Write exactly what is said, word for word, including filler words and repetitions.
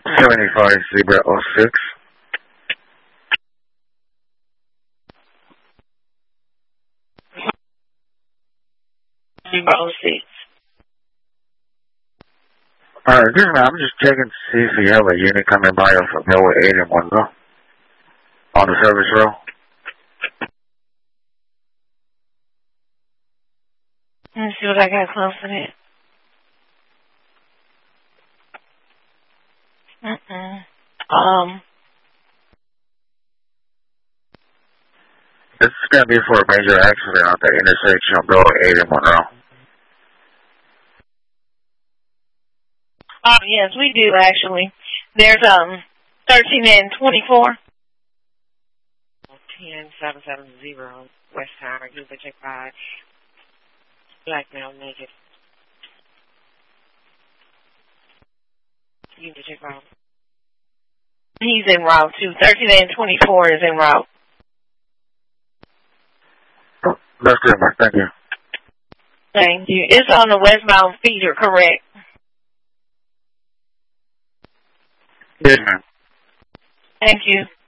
seventy-five Zebra oh six. Zebra oh six. Alright, just now, I'm just checking to see if you have a unit coming by off of Millway eight in Monroe on the service road. Let me see what I got close to that. Mm-mm. Um, This is going to be for a major accident at the intersection of Millway eight in Monroe. oh, yes, we do, actually. There's, um, thirteen and twenty-four. ten seven seven zero West Tower, Uber check five. Black male naked. Uber check five. He's en route, too. thirteen and twenty-four is en route. Oh, that's good, man. Thank you. Thank you. It's on the westbound feeder, correct? Yes, ma'am. Thank you.